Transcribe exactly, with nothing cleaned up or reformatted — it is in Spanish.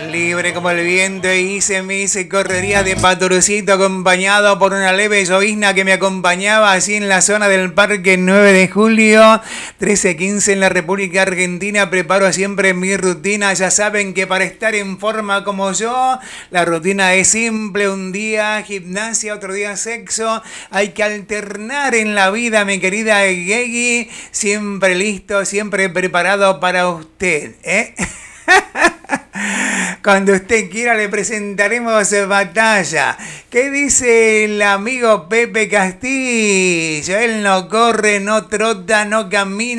Libre como el viento hice mis correrías de patrocito acompañado por una leve llovizna que me acompañaba así en la zona del Parque nueve de julio, trece quince en la República Argentina. Preparo siempre mi rutina, ya saben que para estar en forma como yo, la rutina es simple: un día gimnasia, otro día sexo. Hay que alternar en la vida, mi querida Gegi, siempre listo, siempre preparado para usted, ¿eh? Cuando usted quiera le presentaremos batalla. ¿Qué dice el amigo Pepe Castillo? Él no corre, no trota, no camina.